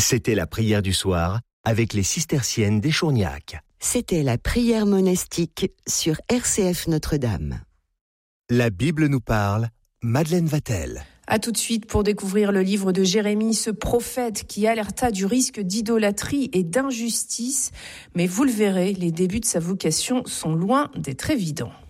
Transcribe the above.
C'était la prière du soir avec les cisterciennes d'Échourgnac. C'était la prière monastique sur RCF Notre-Dame. La Bible nous parle, Madeleine Vatel. À tout de suite pour découvrir le livre de Jérémie, ce prophète qui alerta du risque d'idolâtrie et d'injustice. Mais vous le verrez, les débuts de sa vocation sont loin d'être évidents.